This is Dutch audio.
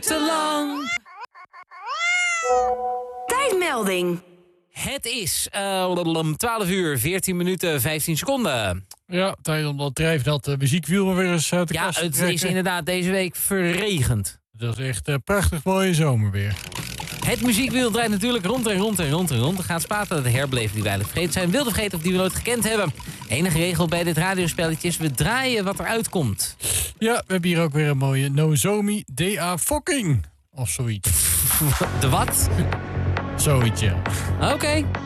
duurt te lang. Tijdmelding. Het is 12 uur, 14 minuten, 15 seconden. Ja, tijd om dat drijfnat muziekwiel maar weer eens uit de kast te Het trekken. is inderdaad deze week verregend. Dat is echt prachtig mooie zomerweer. Het muziekwiel draait natuurlijk rond en rond en rond en rond. We gaan spaten dat de herbeleven die wij eigenlijk vergeten zijn, wilde vergeten of die we nooit gekend hebben. Enige regel bij dit radiospelletje is, we draaien wat eruit komt. Ja, we hebben hier ook weer een mooie Nozomi D.A. Fucking. Of zoiets. De wat? Zoiets, ja. Oké.